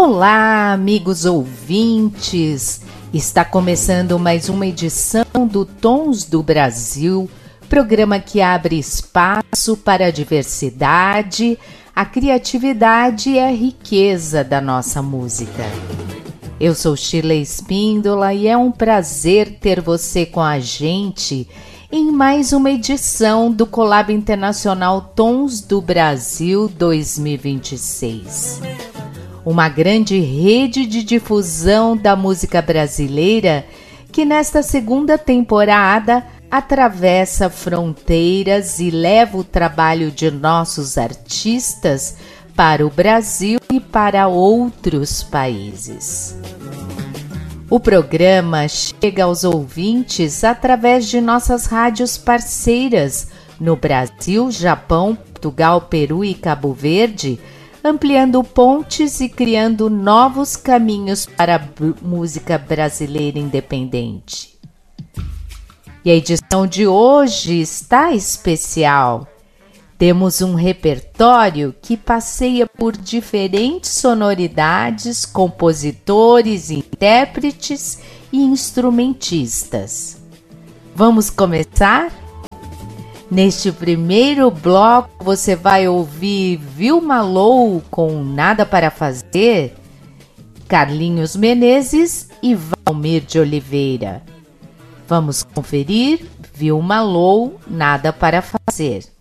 Olá, amigos ouvintes! Está começando mais uma edição do Tons do Brasil, programa que abre espaço para a diversidade, a criatividade e a riqueza da nossa música. Eu sou Sheila Espíndola e é um prazer ter você com a gente em mais uma edição do Collab Internacional Tons do Brasil 2026. Uma grande rede de difusão da música brasileira que nesta segunda temporada atravessa fronteiras e leva o trabalho de nossos artistas para o Brasil e para outros países. O programa chega aos ouvintes através de nossas rádios parceiras no Brasil, Japão, Portugal, Peru e Cabo Verde, ampliando pontes e criando novos caminhos para a música brasileira independente. E a edição de hoje está especial. Temos um repertório que passeia por diferentes sonoridades, compositores, intérpretes e instrumentistas. Vamos começar? Neste primeiro bloco você vai ouvir Vilma Lou com Nada para Fazer, Carlinhos Menezes e Valmir de Oliveira. Vamos conferir Vilma Lou, Nada para Fazer.